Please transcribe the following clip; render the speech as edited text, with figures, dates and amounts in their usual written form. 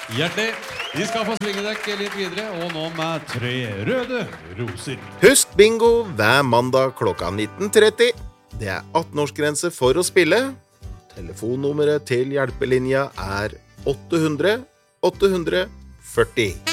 Hjertelig. Vi skal få svingedekk litt videre, og nå med 3 røde roser. Husk bingo hver mandag klokka 19:30. Det 18-årsgrense for å spille. Telefonnummeret til hjelpelinja 800 840.